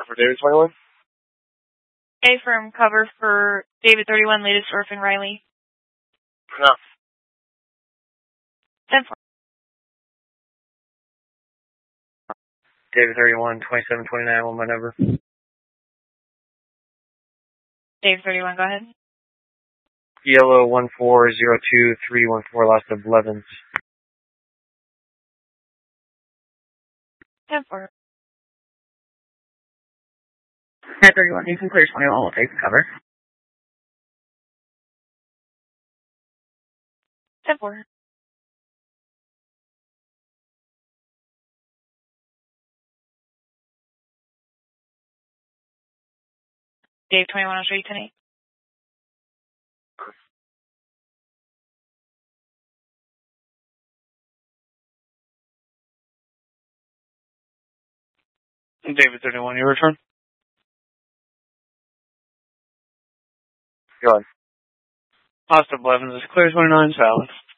for David 21. A-firm cover for David 31, latest Orphan Riley. No. 10-4. David 31, 27, 29, one my number. David 31, go ahead. Yellow 1402314, lots of 11s. 10-4. At 31, you can clear 21, we'll take the cover. 10-4. Dave 21, I'll show you 10-8. David 31, your return. Go on. Lots of 11s is clear, 29's valid.